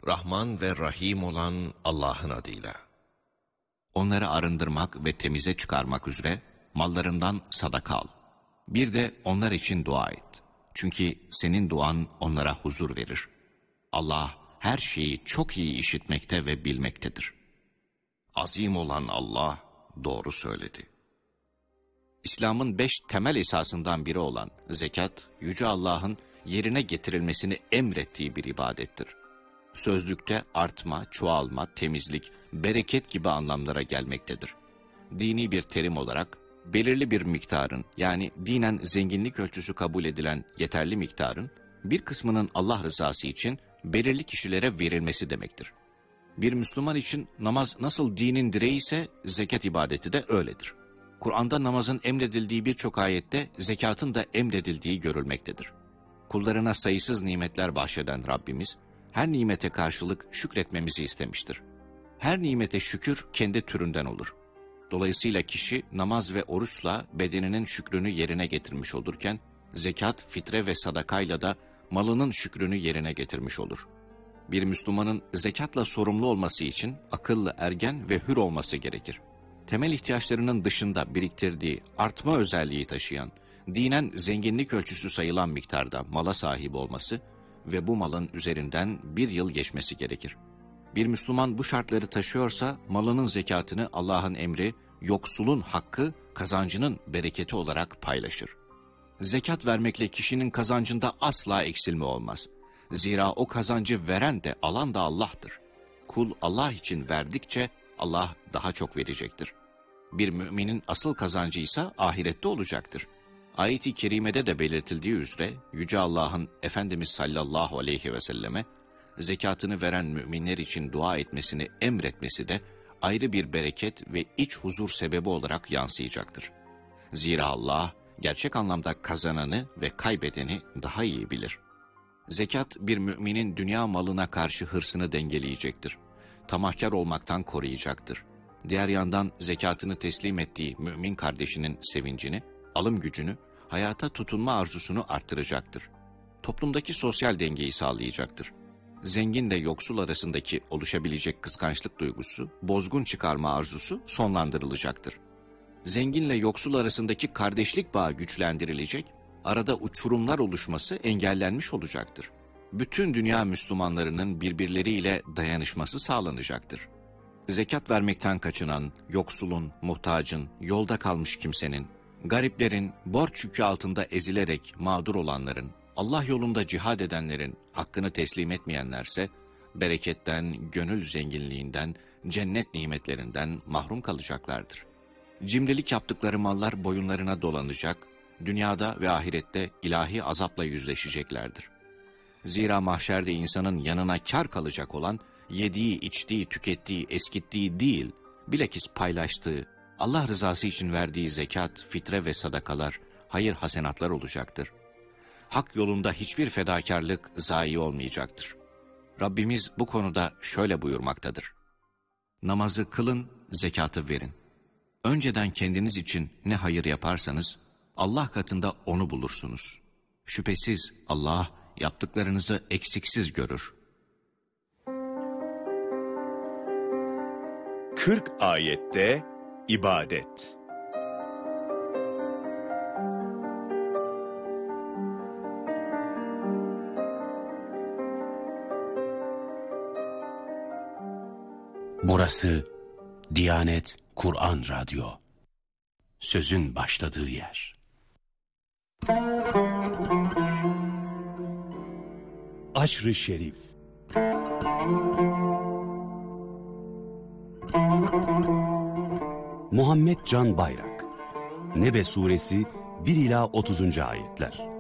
Rahman ve Rahim olan Allah'ın adıyla. Onları arındırmak ve temize çıkarmak üzere mallarından sadaka al. Bir de onlar için dua et. Çünkü senin duan onlara huzur verir. Allah her şeyi çok iyi işitmekte ve bilmektedir. Azim olan Allah doğru söyledi. İslam'ın 5 temel esasından biri olan zekat, Yüce Allah'ın yerine getirilmesini emrettiği bir ibadettir. Sözlükte artma, çoğalma, temizlik, bereket gibi anlamlara gelmektedir. Dini bir terim olarak belirli bir miktarın, yani dinen zenginlik ölçüsü kabul edilen yeterli miktarın bir kısmının Allah rızası için belirli kişilere verilmesi demektir. Bir Müslüman için namaz nasıl dinin direği ise zekat ibadeti de öyledir. Kur'an'da namazın emredildiği birçok ayette zekatın da emredildiği görülmektedir. Kullarına sayısız nimetler bahşeden Rabbimiz, her nimete karşılık şükretmemizi istemiştir. Her nimete şükür kendi türünden olur. Dolayısıyla kişi namaz ve oruçla bedeninin şükrünü yerine getirmiş olurken, zekat, fitre ve sadakayla da malının şükrünü yerine getirmiş olur. Bir Müslümanın zekatla sorumlu olması için akıllı, ergen ve hür olması gerekir. Temel ihtiyaçlarının dışında biriktirdiği, artma özelliği taşıyan, dinen zenginlik ölçüsü sayılan miktarda mala sahip olması ve bu malın üzerinden bir yıl geçmesi gerekir. Bir Müslüman bu şartları taşıyorsa malının zekatını Allah'ın emri, yoksulun hakkı, kazancının bereketi olarak paylaşır. Zekat vermekle kişinin kazancında asla eksilme olmaz. Zira o kazancı veren de alan da Allah'tır. Kul Allah için verdikçe Allah daha çok verecektir. Bir müminin asıl kazancı ise ahirette olacaktır. Ayet-i kerimede de belirtildiği üzere Yüce Allah'ın Efendimiz sallallahu aleyhi ve selleme zekatını veren müminler için dua etmesini emretmesi de ayrı bir bereket ve iç huzur sebebi olarak yansıyacaktır. Zira Allah gerçek anlamda kazananı ve kaybedeni daha iyi bilir. Zekat bir müminin dünya malına karşı hırsını dengeleyecektir. Tamahkar olmaktan koruyacaktır. Diğer yandan zekatını teslim ettiği mümin kardeşinin sevincini, alım gücünü, hayata tutunma arzusunu arttıracaktır. Toplumdaki sosyal dengeyi sağlayacaktır. Zenginle yoksul arasındaki oluşabilecek kıskançlık duygusu, bozgun çıkarma arzusu sonlandırılacaktır. Zenginle yoksul arasındaki kardeşlik bağı güçlendirilecek, arada uçurumlar oluşması engellenmiş olacaktır. Bütün dünya Müslümanlarının birbirleriyle dayanışması sağlanacaktır. Zekat vermekten kaçınan, yoksulun, muhtacın, yolda kalmış kimsenin, gariplerin, borç yükü altında ezilerek mağdur olanların, Allah yolunda cihad edenlerin hakkını teslim etmeyenlerse, bereketten, gönül zenginliğinden, cennet nimetlerinden mahrum kalacaklardır. Cimrilik yaptıkları mallar boyunlarına dolanacak, dünyada ve ahirette ilahi azapla yüzleşeceklerdir. Zira mahşerde insanın yanına kar kalacak olan, yediği, içtiği, tükettiği, eskittiği değil, bilakis paylaştığı, Allah rızası için verdiği zekat, fitre ve sadakalar, hayır hasenatlar olacaktır. Hak yolunda hiçbir fedakarlık zayi olmayacaktır. Rabbimiz bu konuda şöyle buyurmaktadır. Namazı kılın, zekatı verin. Önceden kendiniz için ne hayır yaparsanız, Allah katında onu bulursunuz. Şüphesiz Allah yaptıklarınızı eksiksiz görür. 40 ayette ibadet. Burası Diyanet Kur'an Radyo. Sözün başladığı yer. Aşr-ı Şerif. Muhammed Can Bayrak. Nebe Suresi 1 ila 30. ayetler.